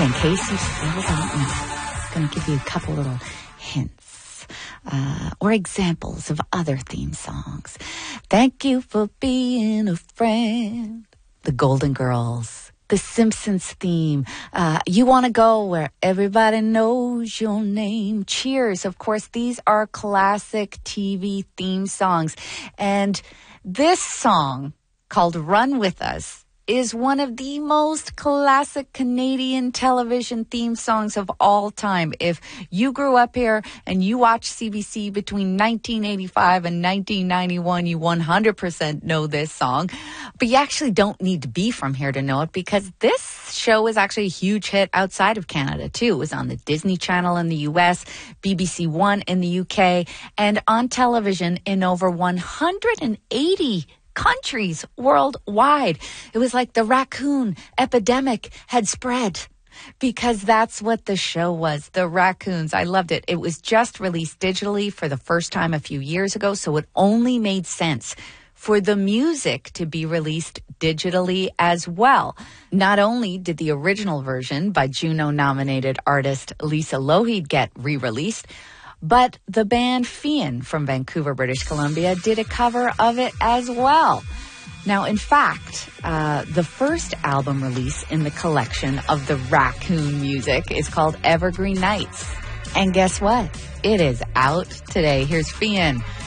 Okay, in case you still don't know, I'm going to give you a couple little hints or examples of other theme songs. Thank you for being a friend. The Golden Girls. The Simpsons theme. You Want to Go Where Everybody Knows Your Name. Cheers. Of course, these are classic TV theme songs. And this song, called Run With Us, is one of the most classic Canadian television theme songs of all time. If you grew up here and you watched CBC between 1985 and 1991, you 100% know this song. But you actually don't need to be from here to know it, because this show is actually a huge hit outside of Canada, too. It was on the Disney Channel in the U.S., BBC One in the U.K., and on television in over 180 countries worldwide. It was like the raccoon epidemic had spread, because that's what the show was, the raccoons. I loved it. It was just released digitally for the first time a few years ago, so it only made sense for the music to be released digitally as well. Not only did the original version by Juno-nominated artist Lisa Lougheed get re-released, but the band Fian from Vancouver, British Columbia, did a cover of it as well. Now, in fact, the first album release in the collection of the raccoon music is called Evergreen Nights. And guess what? It is out today. Here's Fian